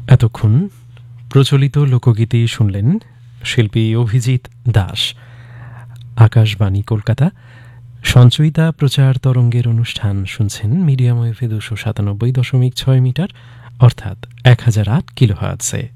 এতক্ষণ প্রচলিত লোকগীতি শুনলেন শিল্পী অভিজিৎ দাস। আকাশবাণী কলকাতা সঞ্চয়িতা প্রচার তরঙ্গের অনুষ্ঠান শুনছেন মিডিয়াম ওয়েভে 297.6 মিটার অর্থাৎ 1008 কিলোহার্টজে।